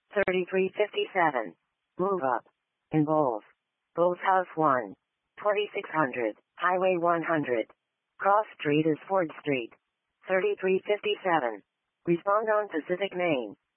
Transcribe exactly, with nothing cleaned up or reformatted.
thirty-three fifty-seven. Move up. In Bowles. Bowles House one. twenty-six hundred. Highway one hundred. Cross Street is Ford Street. thirty-three fifty-seven. Respond on Pacific Main.